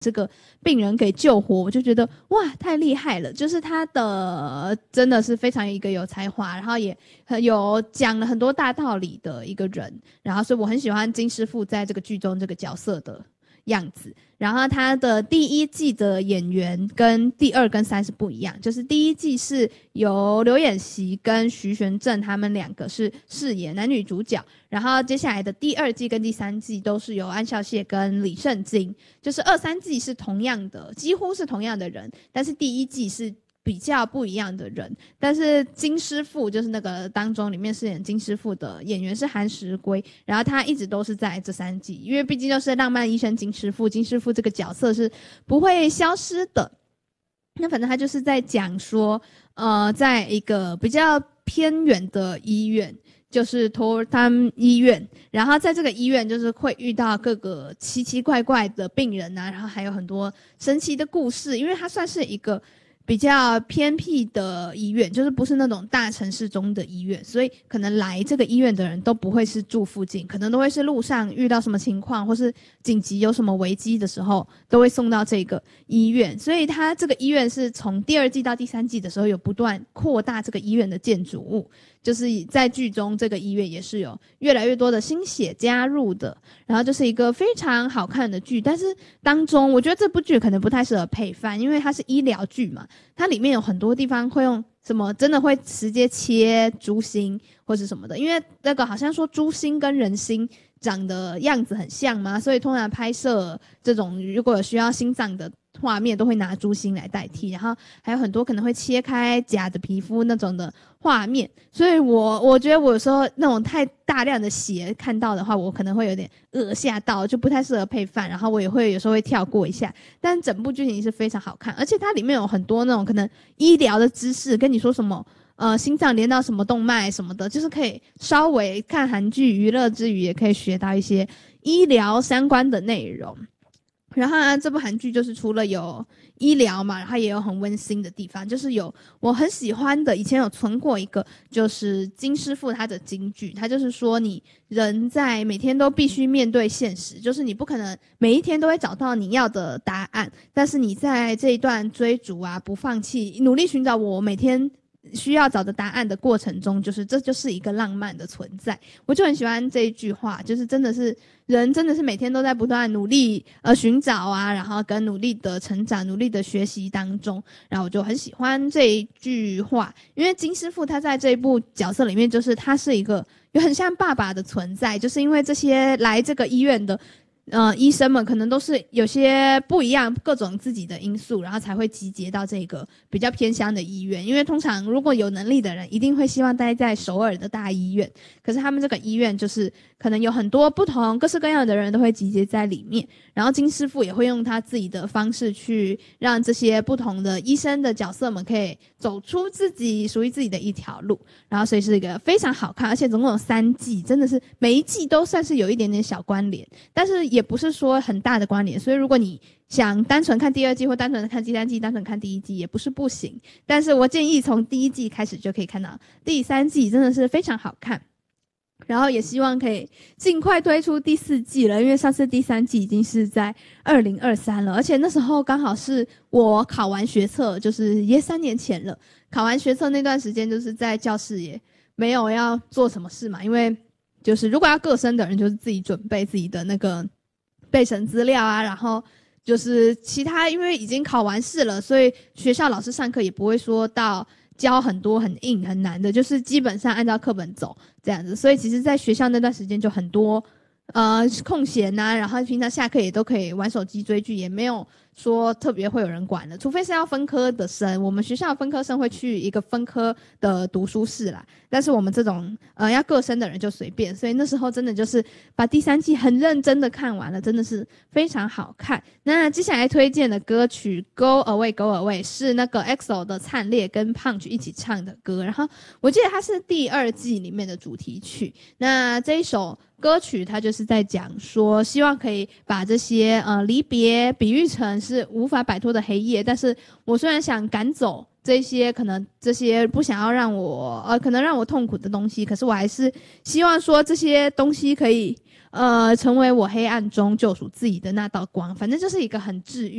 这个病人给救活，我就觉得哇太厉害了，就是他的真的是非常一个有才华，然后也有讲了很多大道理的一个人，然后所以我很喜欢金师傅在这个剧中这个角色的样子。然后他的第一季的演员跟第2跟3是不一样，就是第一季是由刘演熙跟徐玄正他们2个是饰演男女主角，然后接下来的第2季跟第3季都是由安孝燮跟李圣经，就是2、3季是同样的，几乎是同样的人，但是第一季是比较不一样的人。但是金师傅就是那个当中里面饰演金师傅的演员是韩石圭，然后他一直都是在这3季，因为毕竟就是浪漫医生金师傅，金师傅这个角色是不会消失的。那反正他就是在讲说在一个比较偏远的医院，就是托汤医院，然后在这个医院就是会遇到各个奇奇怪怪的病人啊，然后还有很多神奇的故事，因为它算是一个比较偏僻的医院，就是不是那种大城市中的医院，所以可能来这个医院的人都不会是住附近，可能都会是路上遇到什么情况或是紧急有什么危机的时候都会送到这个医院。所以他这个医院是从第2季到第3季的时候有不断扩大这个医院的建筑物，就是在剧中这个医院也是有越来越多的新血加入的，然后就是一个非常好看的剧。但是当中我觉得这部剧可能不太适合配饭，因为它是医疗剧嘛，它里面有很多地方会用什么真的会直接切猪心或是什么的，因为那个好像说猪心跟人心长得样子很像嘛，所以通常拍摄这种如果有需要心脏的画面都会拿猪心来代替，然后还有很多可能会切开假的皮肤那种的画面，所以我觉得我有时候那种太大量的血看到的话，我可能会有点吓到，就不太适合配饭，然后我也会有时候会跳过一下。但整部剧情是非常好看，而且它里面有很多那种可能医疗的知识，跟你说什么心脏连到什么动脉什么的，就是可以稍微看韩剧娱乐之余也可以学到一些医疗相关的内容。然后这部韩剧就是除了有医疗嘛，然后也有很温馨的地方，就是有我很喜欢的，以前有存过一个，就是金师傅他的金句，他就是说你人在每天都必须面对现实，就是你不可能每一天都会找到你要的答案，但是你在这一段追逐啊，不放弃，努力寻找我每天需要找的答案的过程中，就是这就是一个浪漫的存在。我就很喜欢这一句话，就是真的是人真的是每天都在不断努力寻找啊，然后跟努力的成长努力的学习当中，然后我就很喜欢这一句话。因为金师傅他在这一部角色里面，就是他是一个有很像爸爸的存在，就是因为这些来这个医院的医生们可能都是有些不一样各种自己的因素，然后才会集结到这个比较偏乡的医院。因为通常如果有能力的人一定会希望待在首尔的大医院，可是他们这个医院就是可能有很多不同各式各样的人都会集结在里面，然后金师傅也会用他自己的方式去让这些不同的医生的角色们可以走出自己属于自己的一条路，然后所以是一个非常好看，而且总共有3季，真的是每一季都算是有一点点小关联，但是也不是说很大的关联，所以如果你想单纯看第2季或单纯看第3季，单纯看第1季也不是不行，但是我建议从第1季开始就可以看到第3季真的是非常好看，然后也希望可以尽快推出第4季了，因为上次第3季已经是在2023了，而且那时候刚好是我考完学测，就是也3年前了，考完学测那段时间就是在教室也没有要做什么事嘛，因为就是如果要各生的人就是自己准备自己的那个备审资料啊，然后就是其他因为已经考完试了，所以学校老师上课也不会说到教很多很硬很难的，就是基本上按照课本走这样子，所以其实在学校那段时间就很多空闲啊，然后平常下课也都可以玩手机追剧，也没有说特别会有人管的，除非是要分科的生，我们学校的分科生会去一个分科的读书室啦，但是我们这种要各生的人就随便，所以那时候真的就是把第3季很认真的看完了，真的是非常好看。那接下来推荐的歌曲 Go Away Go Away 是那个 EXO 的灿烈跟 Punch 一起唱的歌，然后我记得它是第2季里面的主题曲。那这一首歌曲它就是在讲说希望可以把这些离别比喻成是无法摆脱的黑夜，但是我虽然想赶走这些可能这些不想要让我可能让我痛苦的东西，可是我还是希望说这些东西可以成为我黑暗中救赎自己的那道光，反正就是一个很治愈